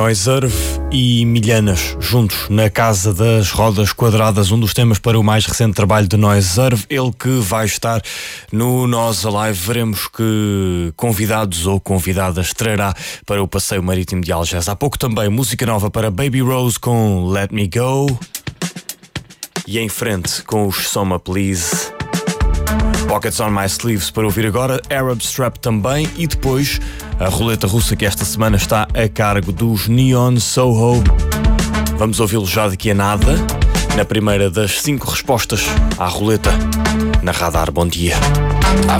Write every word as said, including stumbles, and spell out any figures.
Noiserve e Milhanas, juntos na Casa das Rodas Quadradas, um dos temas para o mais recente trabalho de Noiserve, ele que vai estar no Nós Alive. Veremos que convidados ou convidadas trará para o passeio marítimo de Algés. Há pouco também música nova para Baby Rose com Let Me Go. E em frente com os Soma Please. Pockets on My Sleeves para ouvir agora, Arab Strap também, e depois a roleta russa que esta semana está a cargo dos Neon Soho. Vamos ouvi-lo já daqui a nada, na primeira das cinco respostas à roleta na Radar. Bom dia. I